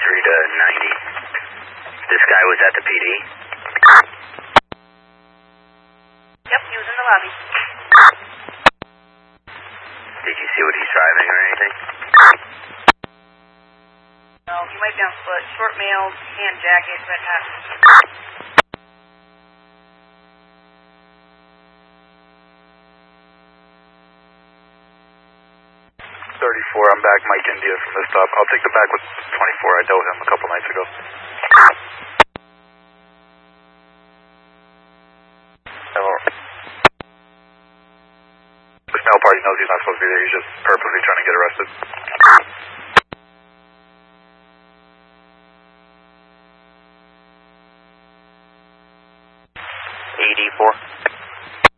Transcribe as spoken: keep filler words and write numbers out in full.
three to ninety. This guy was at the P D? Yep, he was in the lobby. Did you see what he's driving or anything? No, he might be on foot. Short mails, tan jacket, red hat. thirty-four, I'm back, Mike India from this stop. I'll take the back with twenty-four. I dealt with him a couple nights ago. Hello. The smell party knows he's not supposed to be there. He's just purposely trying to get arrested. eighty-four.